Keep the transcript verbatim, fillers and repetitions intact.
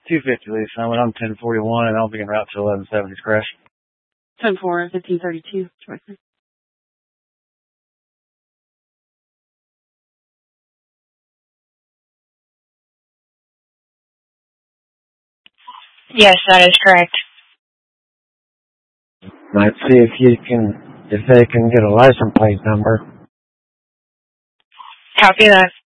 two fifty, Lisa. I went on ten forty-one, and I'll be en route to eleven seventy's crash. ten four, fifteen thirty-two. Yes, that is correct. Might see if you can, if they can get a license plate number. Copy that.